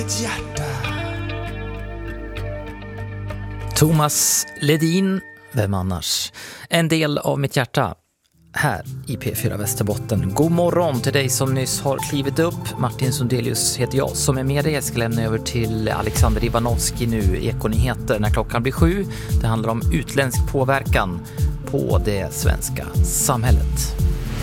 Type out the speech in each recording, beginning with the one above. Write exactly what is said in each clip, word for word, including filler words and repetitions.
Thomas Ledin, vem annars? En del av mitt hjärta här i P fyra Västerbotten. God morgon till dig som nyss har klivit upp. Martin Sundelius heter jag som är med dig. Jag ska lämna över till Alexander Ivanovski nu, Ekonyheter, när klockan blir sju. Det handlar om utländsk påverkan på det svenska samhället.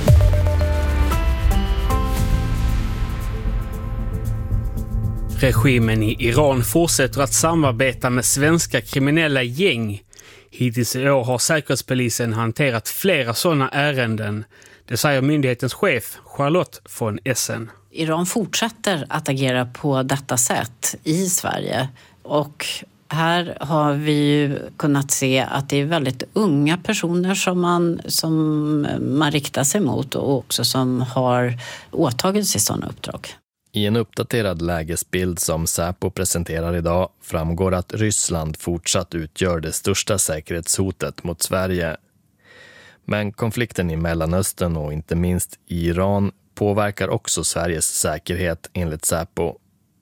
Regimen i Iran fortsätter att samarbeta med svenska kriminella gäng. Hittills i år har Säkerhetspolisen hanterat flera sådana ärenden. Det säger myndighetens chef Charlotte von Essen. Iran fortsätter att agera på detta sätt i Sverige. Och här har vi ju kunnat se att det är väldigt unga personer som man, som man riktar sig mot och också som har åtagit sig sådana uppdrag. I en uppdaterad lägesbild som Säpo presenterar idag framgår att Ryssland fortsatt utgör det största säkerhetshotet mot Sverige. Men konflikten i Mellanöstern och inte minst i Iran påverkar också Sveriges säkerhet enligt Säpo.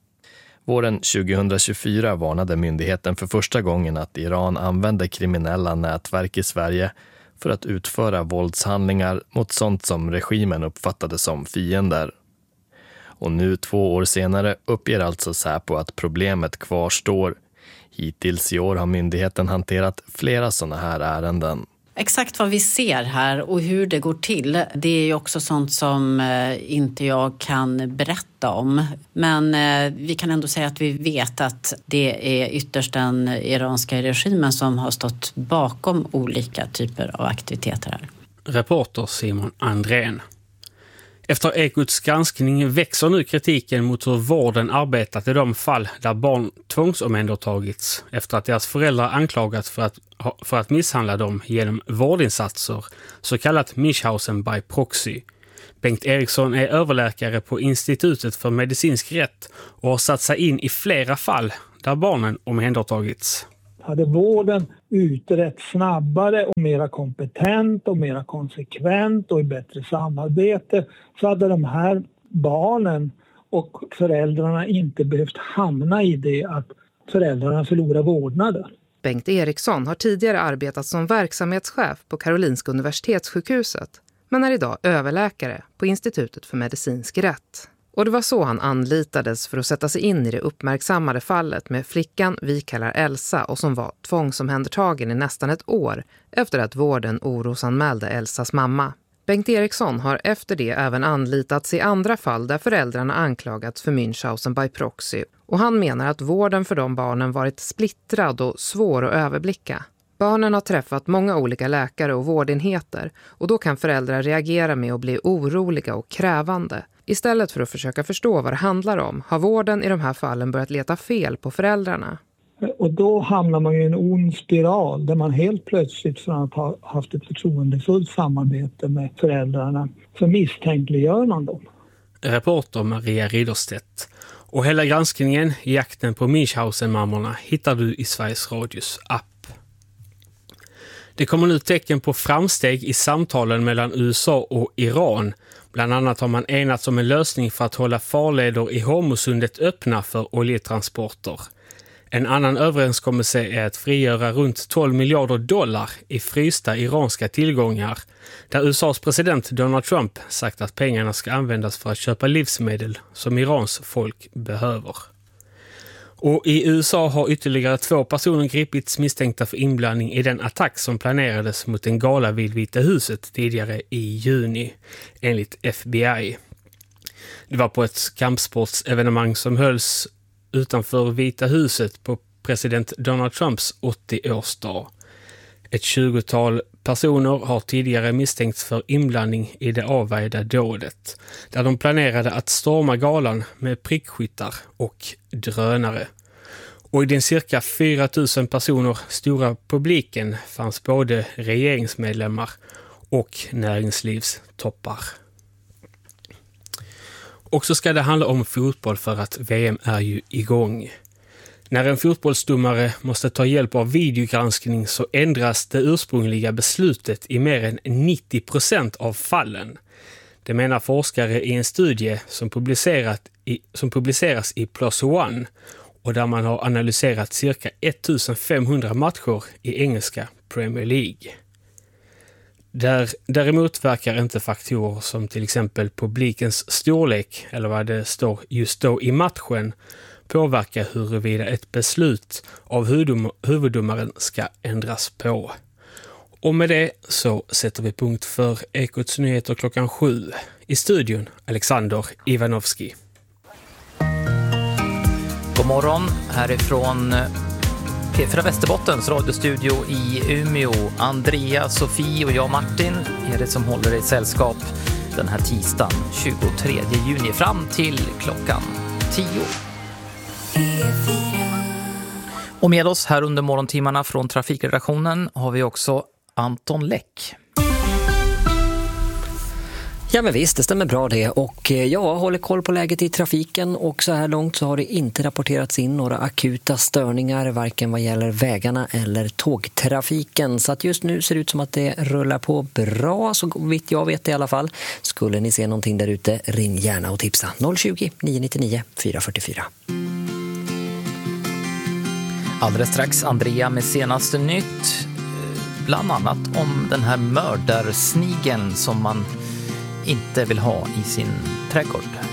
Våren tjugohundratjugofyra varnade myndigheten för första gången att Iran använder kriminella nätverk i Sverige för att utföra våldshandlingar mot sånt som regimen uppfattade som fiender. Och nu två år senare uppger alltså Säpo att problemet kvarstår. Hittills i år har myndigheten hanterat flera sådana här ärenden. Exakt vad vi ser här och hur det går till, det är ju också sånt som inte jag kan berätta om. Men vi kan ändå säga att vi vet att det är ytterst den iranska regimen som har stått bakom olika typer av aktiviteter här. Reporter Simon Andrén. Efter Ekots granskning växer nu kritiken mot hur vården arbetat i de fall där barn tvångsomhändertagits efter att deras föräldrar anklagats för att, för att misshandla dem genom vårdinsatser, så kallat Münchhausen by proxy. Bengt Eriksson är överläkare på Institutet för medicinsk rätt och har satt sig in i flera fall där barnen omhändertagits. Hade vården utrett snabbare och mera kompetent och mera konsekvent och i bättre samarbete, så hade de här barnen och föräldrarna inte behövt hamna i det att föräldrarna förlorar vårdnaden. Bengt Eriksson har tidigare arbetat som verksamhetschef på Karolinska universitetssjukhuset, men är idag överläkare på Institutet för medicinsk rätt. Och det var så han anlitades för att sätta sig in i det uppmärksammade fallet med flickan vi kallar Elsa och som var tvångsomhändertagen i nästan ett år efter att vården orosanmälde Elsas mamma. Bengt Eriksson har efter det även anlitats i andra fall där föräldrarna anklagats för Münchhausen by proxy. Och han menar att vården för de barnen varit splittrad och svår att överblicka. Barnen har träffat många olika läkare och vårdenheter och då kan föräldrar reagera med att bli oroliga och krävande. Istället för att försöka förstå vad det handlar om har vården i de här fallen börjat leta fel på föräldrarna. Och då hamnar man i en ond spiral där man helt plötsligt från att ha haft ett förtroendefullt samarbete med föräldrarna så misstänkliggör man dem. Reporter Maria Ridderstedt. Och hela granskningen i jakten på Münchhausen-mammorna hittar du i Sveriges Radios app. Det kommer nu tecken på framsteg i samtalen mellan U S A och Iran. Bland annat har man enats om en lösning för att hålla farleder i Hormuzsundet öppna för oljetransporter. En annan överenskommelse är att frigöra runt tolv miljarder dollar i frysta iranska tillgångar, där U S As president Donald Trump sagt att pengarna ska användas för att köpa livsmedel som Irans folk behöver. Och i U S A har ytterligare två personer gripits misstänkta för inblandning i den attack som planerades mot en gala vid Vita huset tidigare i juni, enligt F B I. Det var på ett kampsportsevenemang som hölls utanför Vita huset på president Donald Trumps åttioårsdag. Ett tjugotal personer har tidigare misstänkts för inblandning i det avvägda dådet, där de planerade att storma galan med prickskyttar och drönare. Och i den cirka fyra tusen personer stora publiken fanns både regeringsmedlemmar och näringslivstoppar. Och så ska det handla om fotboll för att V M är ju igång. När en fotbollsdomare måste ta hjälp av videogranskning så ändras det ursprungliga beslutet i mer än nittio procent av fallen. Det menar forskare i en studie som, publicerat i, som publiceras i PLOS ONE och där man har analyserat cirka femtonhundra matcher i engelska Premier League. Där, däremot verkar inte faktorer som till exempel publikens storlek eller vad det står just då i matchen påverka huruvida ett beslut av huvudom- huvuddomaren ska ändras på. Och med det så sätter vi punkt för Ekots nyheter klockan sju. I studion Alexander Ivanovski. God morgon härifrån P fyra Västerbottens radiostudio i Umeå. Andrea, Sofie och jag Martin är det som håller i sällskap den här tisdagen tjugotredje juni fram till klockan tio. Och med oss här under morgontimmarna från trafikredaktionen har vi också Anton Läck. Ja men visst, det stämmer bra det. Och jag håller koll på läget i trafiken och så här långt så har det inte rapporterats in några akuta störningar varken vad gäller vägarna eller tågtrafiken. Så att just nu ser det ut som att det rullar på bra, så vitt jag vet i alla fall. Skulle ni se någonting där ute, ring gärna och tipsa noll tjugo, nio nio nio, fyra fyra fyra. Alldeles strax Andrea med senaste nytt, bland annat om den här mördarsnigeln som man inte vill ha i sin trädgård.